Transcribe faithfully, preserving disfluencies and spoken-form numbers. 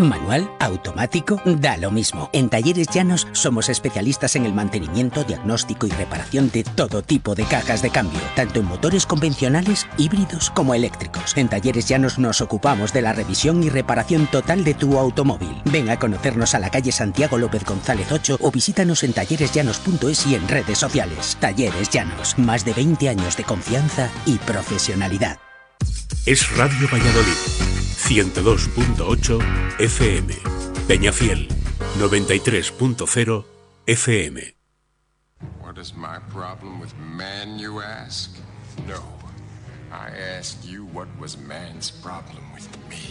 Manual, automático, da lo mismo. En Talleres Llanos somos especialistas en el mantenimiento, diagnóstico y reparación de todo tipo de cajas de cambio, tanto en motores convencionales, híbridos como eléctricos. En Talleres Llanos nos ocupamos de la revisión y reparación total de tu automóvil. Ven a conocernos a la calle Santiago López González ocho o visítanos en talleres llanos punto es y en redes sociales. Talleres Llanos, más de veinte años de confianza y profesionalidad. Es Radio Valladolid, ciento dos punto ocho F M. Peñafiel, noventa y tres punto cero F M. What is my problem with man, you ask? No. I ask you what was man's problem with me.